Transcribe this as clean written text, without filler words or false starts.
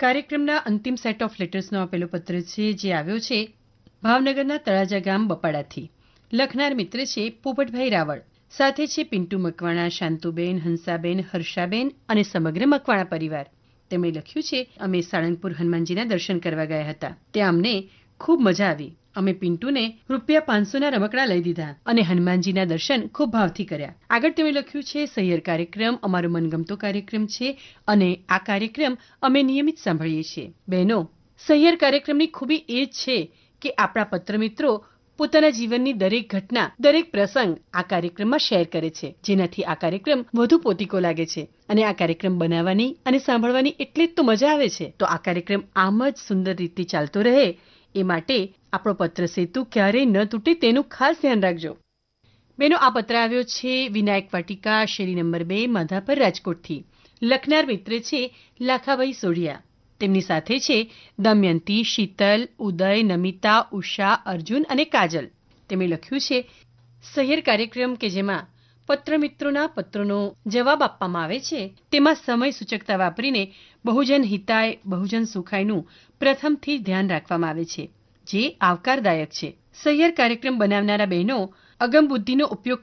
કાર્યક્રમના અંતિમ set of લેટર્સનો આ પહેલો પત્ર છે જે આવ્યો છે ભાવનગરના તળાજા ગામ બપાડાથી. લખનાર મિત્ર છે પોપટભાઈ રાવળ. સાથે છે પિન્ટુ મકવાણા, શાંતુબેન, હંસાબેન, હર્ષાબેન અને સમગ્ર મકવાણા પરિવાર. તેમણે લખ્યું છે, અમે સાળંગપુર હનુમાનજીના દર્શન કરવા ગયા હતા. ત્યાં અમને ખૂબ મજા આવી. અમે પિન્ટુને ₹500ના રમકડા લઈ દીધા અને હનુમાનજીના દર્શન ખૂબ ભાવથી કર્યા. આગળ તેમણે લખ્યું છે, સહિયર કાર્યક્રમ અમારો મનગમતો કાર્યક્રમ છે અને આ કાર્યક્રમ અમે નિયમિત સાંભળીએ છીએ. બહેનો, સહિયર કાર્યક્રમની ખૂબી એ જ છે કે આપણા પત્ર મિત્રો પોતાના જીવનની દરેક ઘટના, દરેક પ્રસંગ આ કાર્યક્રમમાં શેર કરે છે, જેનાથી આ કાર્યક્રમ વધુ પોતીકો લાગે છે અને આ કાર્યક્રમ બનાવવાની અને સાંભળવાની એટલે જ તો મજા આવે છે. તો આ કાર્યક્રમ આમ જ સુંદર રીતે ચાલતો રહે એ માટે આપણો પત્ર સેતુ ક્યારેય ન તૂટે તેનું ખાસ ધ્યાન રાખજો. બેનો, આ પત્ર આવ્યો છે વિનાયક વાટિકા, શેરી નંબર 2, માધાપર, રાજકોટથી. લખનાર મિત્ર છે લાખાભાઈ સોઢિયા. તેમની સાથે છે દમયંતી, શીતલ, ઉદય, નમિતા, ઉષા, અર્જુન અને કાજલ. તેમણે લખ્યું છે, સહિયર કાર્યક્રમ કે જેમાં પત્ર મિત્રોના પત્રોનો જવાબ આપવામાં આવે છે તેમાં સમય સૂચકતા વાપરીને બહુજન હિતાય બહુજન સુખાયનું પ્રથમથી ધ્યાન રાખવામાં આવે છે, જે આવકારદાયક છે. સહિયર કાર્યક્રમ બનાવનારા બહેનો અગમ બુદ્ધિનો ઉપયોગ